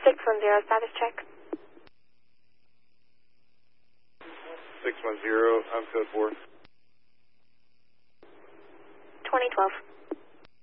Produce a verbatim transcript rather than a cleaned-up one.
six one zero, status check. six one zero, I'm code four. twenty twelve.